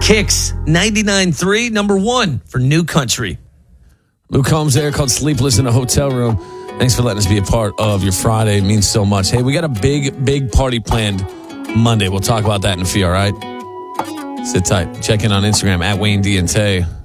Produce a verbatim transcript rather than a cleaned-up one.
Kicks ninety-nine point three, number one for New Country. Luke Combs there, called Sleepless in a Hotel Room. Thanks for letting us be a part of your Friday. It means so much. Hey, we got a big, big party planned Monday. We'll talk about that in a few, all right? Sit tight. Check in on Instagram at Wayne D and Tay.